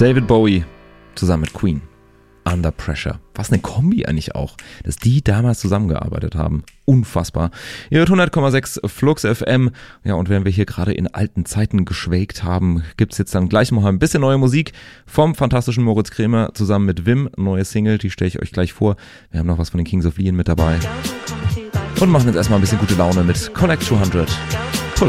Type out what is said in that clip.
David Bowie zusammen mit Queen. Under Pressure. Was eine Kombi eigentlich auch, dass die damals zusammengearbeitet haben. Unfassbar. Ihr hört 100,6 Flux FM. Ja, und während wir hier gerade in alten Zeiten geschwelgt haben, gibt's jetzt dann gleich mal ein bisschen neue Musik vom fantastischen Moritz Kremer zusammen mit Wim. Neue Single, die stelle ich euch gleich vor. Wir haben noch was von den Kings of Leon mit dabei. Und machen jetzt erstmal ein bisschen gute Laune mit Collect 200.